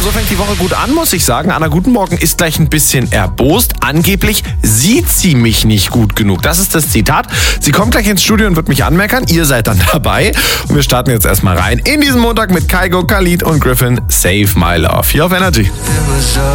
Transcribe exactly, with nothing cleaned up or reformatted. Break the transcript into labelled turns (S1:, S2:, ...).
S1: so fängt die Woche gut an, muss ich sagen. Anna, guten Morgen, ist gleich ein bisschen erbost. Angeblich sieht sie mich nicht gut genug. Das ist das Zitat. Sie kommt gleich ins Studio und wird mich anmeckern. Ihr seid dann dabei. Und wir starten jetzt erstmal rein in diesen Montag mit Kygo, Khalid und Griffin. Save My Love. Hier auf Energy.